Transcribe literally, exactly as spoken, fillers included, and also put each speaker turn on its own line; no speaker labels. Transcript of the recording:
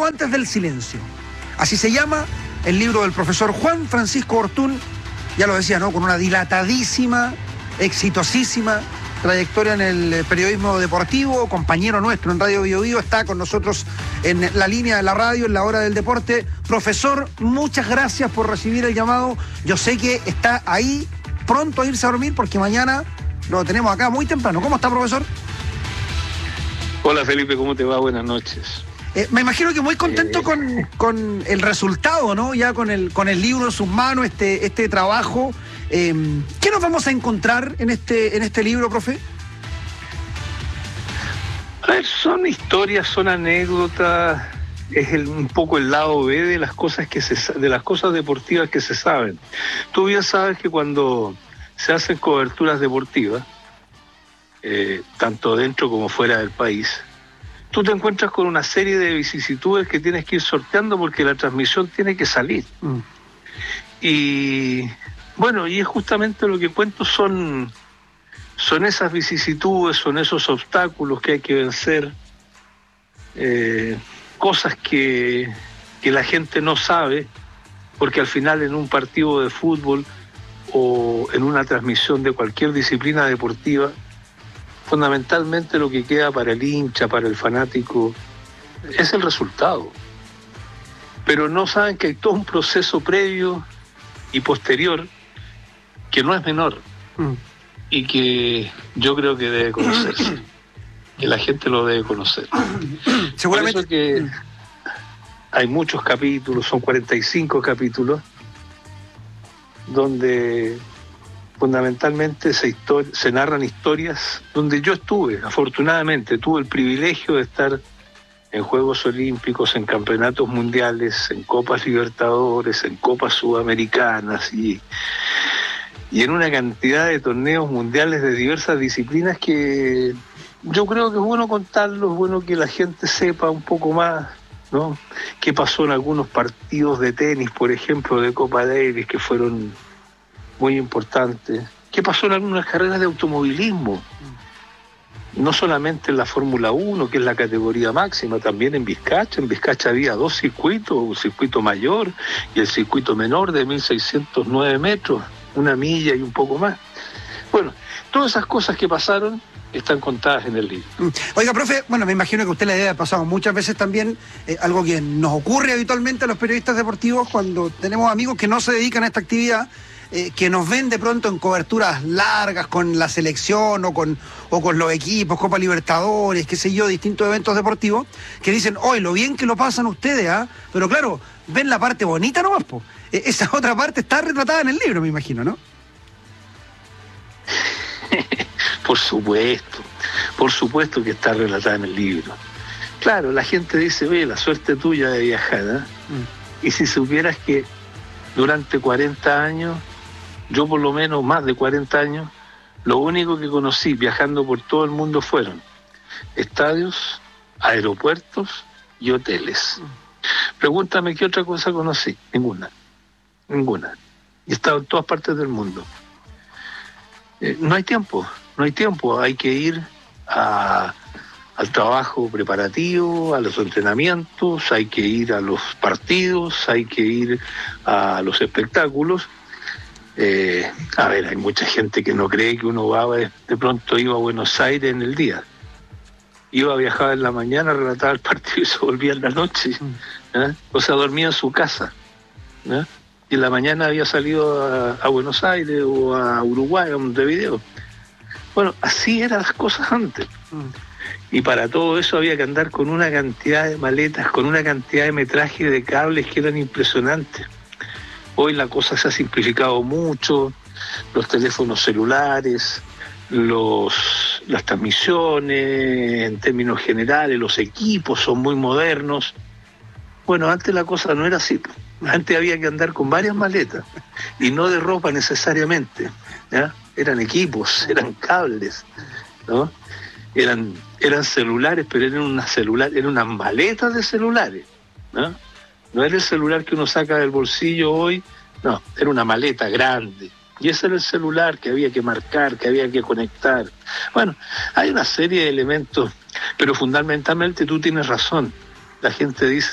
Todo antes del silencio. Así se llama el libro del profesor Juan Francisco Ortún, ya lo decía, ¿no? Con una dilatadísima, exitosísima trayectoria en el periodismo deportivo, compañero nuestro en Radio Bio Bio, está con nosotros en la línea de la radio, en la hora del deporte. Profesor, muchas gracias por recibir el llamado. Yo sé que está ahí pronto a irse a dormir porque mañana lo tenemos acá muy temprano. ¿Cómo está, profesor?
Hola, Felipe, ¿cómo te va? Buenas noches.
Eh, me imagino que muy contento eh... con, con el resultado, ¿no? Ya con el, con el libro en sus manos, este, este trabajo. Eh, ¿Qué nos vamos a encontrar en este, en este libro, profe?
A ver, son historias, son anécdotas, es el, un poco el lado B de las cosas que se, de las cosas deportivas que se saben. Tú bien sabes que cuando se hacen coberturas deportivas, eh, tanto dentro como fuera del país, tú te encuentras con una serie de vicisitudes que tienes que ir sorteando porque la transmisión tiene que salir. Mm. Y bueno, y es justamente lo que cuento, son, son esas vicisitudes, son esos obstáculos que hay que vencer, eh, cosas que, que la gente no sabe, porque al final en un partido de fútbol o en una transmisión de cualquier disciplina deportiva, fundamentalmente lo que queda para el hincha, para el fanático, es el resultado. Pero no saben que hay todo un proceso previo y posterior que no es menor mm. y que yo creo que debe conocerse, que la gente lo debe conocer. Seguramente. Por eso que hay muchos capítulos, son cuarenta y cinco capítulos, donde fundamentalmente se, histori- se narran historias donde yo estuve, afortunadamente, tuve el privilegio de estar en Juegos Olímpicos, en Campeonatos Mundiales, en Copas Libertadores, en Copas Sudamericanas y, y en una cantidad de torneos mundiales de diversas disciplinas que yo creo que es bueno contarlo, es bueno que la gente sepa un poco más, ¿no? Qué pasó en algunos partidos de tenis, por ejemplo, de Copa Davis, que fueron muy importantes. ¿Qué pasó en algunas carreras de automovilismo? No solamente en la Fórmula uno, que es la categoría máxima, también en Vizcacha. En Vizcacha había dos circuitos, un circuito mayor y el circuito menor de mil seiscientos nueve metros, una milla y un poco más. Bueno, todas esas cosas que pasaron están contadas en el libro.
Oiga, profe, bueno, me imagino que a usted le debe haber pasado muchas veces también, eh, algo que nos ocurre habitualmente a los periodistas deportivos cuando tenemos amigos que no se dedican a esta actividad, eh, que nos ven de pronto en coberturas largas con la selección o con, o con los equipos, Copa Libertadores, qué sé yo, distintos eventos deportivos, que dicen, oye, lo bien que lo pasan ustedes, ¿ah? ¿eh? Pero claro, ven la parte bonita nomás, po. Eh, esa otra parte está retratada en el libro, me imagino, ¿no?
Por supuesto, por supuesto que está relatada en el libro. Claro, la gente dice, ve, la suerte tuya de viajar, ¿eh? Mm. Y si supieras que durante cuarenta años, yo por lo menos más de cuarenta años, lo único que conocí viajando por todo el mundo fueron estadios, aeropuertos y hoteles. Pregúntame qué otra cosa conocí. Ninguna, ninguna. Y he estado en todas partes del mundo. Eh, no hay tiempo, no hay tiempo. Hay que ir a, al trabajo preparativo, a los entrenamientos, hay que ir a los partidos, hay que ir a los espectáculos. Eh, a ver, hay mucha gente que no cree que uno va, de, de pronto iba a Buenos Aires en el día. Iba a viajar en la mañana, relataba el partido y se volvía en la noche. ¿eh? O sea, dormía en su casa. ¿eh? Y en la mañana había salido a, a Buenos Aires o a Uruguay a Montevideo. Bueno, así eran las cosas antes. Y para todo eso había que andar con una cantidad de maletas, con una cantidad de metraje de cables que eran impresionantes. Hoy la cosa se ha simplificado mucho, los teléfonos celulares, los, las transmisiones en términos generales, los equipos son muy modernos. Bueno, antes la cosa no era así. Antes había que andar con varias maletas y no de ropa necesariamente, ¿ya? Eran equipos, eran cables, ¿no? Eran, eran celulares, pero eran unas celulares, eran unas maletas de celulares, ¿no? No era el celular que uno saca del bolsillo hoy, no, era una maleta grande. Y ese era el celular que había que marcar, que había que conectar. Bueno, hay una serie de elementos, pero fundamentalmente tú tienes razón. La gente dice,